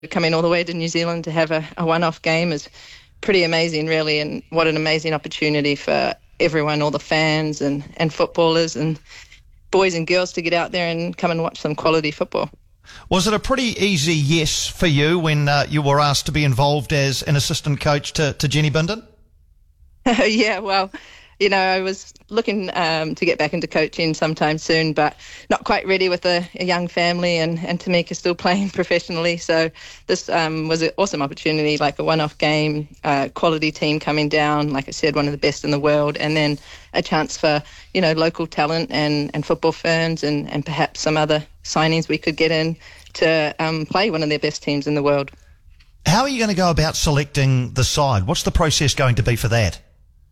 coming all the way to New Zealand to have a one-off game is pretty amazing, really, and what an amazing opportunity for everyone, all the fans and footballers and boys and girls to get out there and come and watch some quality football. Was it a pretty easy yes for you when you were asked to be involved as an assistant coach to Jenny Bindon? Yeah, well, I was looking to get back into coaching sometime soon, but not quite ready with a young family, and Tamika still playing professionally. So this was an awesome opportunity, like a one-off game, quality team coming down, like I said, one of the best in the world, and then a chance for, local talent and football ferns and perhaps some other signings we could get in to play one of their best teams in the world. How are you going to go about selecting the side? What's the process going to be for that?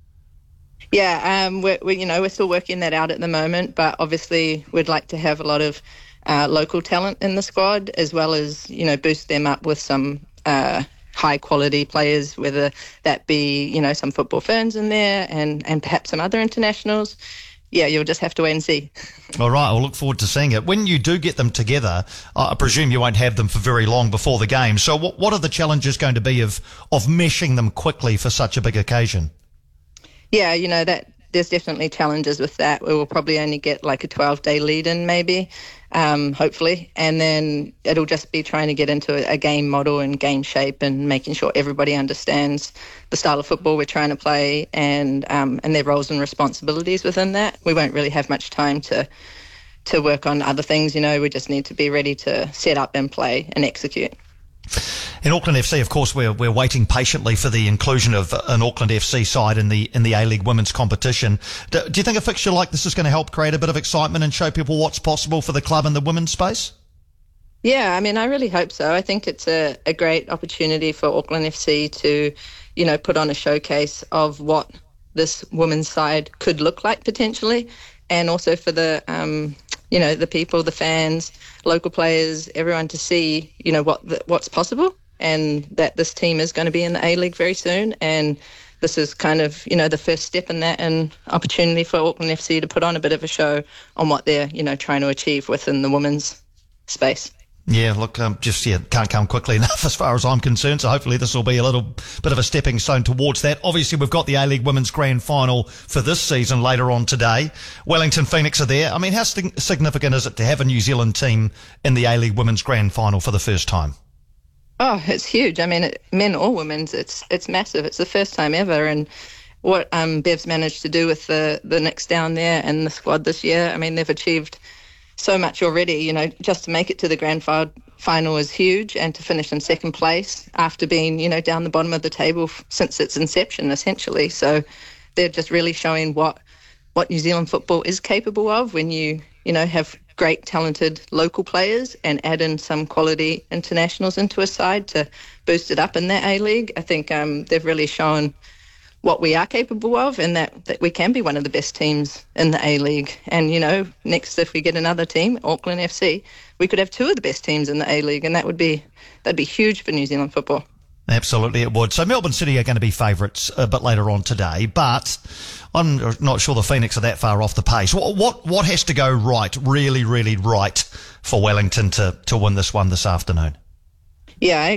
Yeah, we're still working that out at the moment, but obviously we'd like to have a lot of local talent in the squad, as well as, boost them up with some high quality players, whether that be, some football ferns in there and perhaps some other internationals. Yeah, you'll just have to wait and see. All right, I'll look forward to seeing it. When you do get them together, I presume you won't have them for very long before the game. So what are the challenges going to be of meshing them quickly for such a big occasion? Yeah, that there's definitely challenges with that. We will probably only get like a 12-day lead-in maybe, hopefully. And then it'll just be trying to get into a game model and game shape and making sure everybody understands the style of football we're trying to play and their roles and responsibilities within that. We won't really have much time to work on other things, we just need to be ready to set up and play and execute. In Auckland FC, of course, we're waiting patiently for the inclusion of an Auckland FC side in the A-League women's competition. Do you think a fixture like this is going to help create a bit of excitement and show people what's possible for the club in the women's space? Yeah, I really hope so. I think it's a great opportunity for Auckland FC to, put on a showcase of what this women's side could look like potentially, and also for the the people, the fans, local players, everyone to see, what's possible, and that this team is going to be in the A-League very soon. And this is kind of, the first step in that, and opportunity for Auckland FC to put on a bit of a show on what they're, trying to achieve within the women's space. Yeah, look, can't come quickly enough as far as I'm concerned, so hopefully this will be a little bit of a stepping stone towards that. Obviously, we've got the A-League Women's Grand Final for this season later on today. Wellington Phoenix are there. How significant is it to have a New Zealand team in the A-League Women's Grand Final for the first time? Oh, it's huge. Men or women's, it's massive. It's the first time ever, and what Bev's managed to do with the Knicks down there and the squad this year, they've achieved so much already. Just to make it to the grand final is huge, and to finish in second place after being, down the bottom of the table since its inception, essentially. So they're just really showing what New Zealand football is capable of when you have great, talented local players and add in some quality internationals into a side to boost it up in that A-League. I think they've really shown what we are capable of, and that we can be one of the best teams in the A-League. And, next, if we get another team, Auckland FC, we could have two of the best teams in the A-League, and that'd be huge for New Zealand football. Absolutely, it would. So Melbourne City are going to be favourites a bit later on today, but I'm not sure the Phoenix are that far off the pace. What has to go right, really, really right, for Wellington to win this one this afternoon? Yeah, I